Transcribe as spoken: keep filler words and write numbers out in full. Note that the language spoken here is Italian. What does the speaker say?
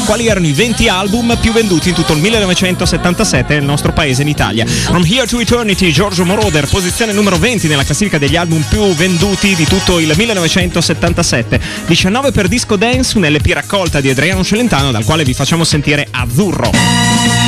quali erano i venti album più venduti in tutto il millenovecentosettantasette nel nostro paese, in Italia. From Here to Eternity, Giorgio Moroder, posizione numero venti nella classifica degli album più venduti di tutto il millenovecentosettantasette. diciannove per Disco Dance, un L P raccolta di Adriano Celentano, dal quale vi facciamo sentire Azzurro.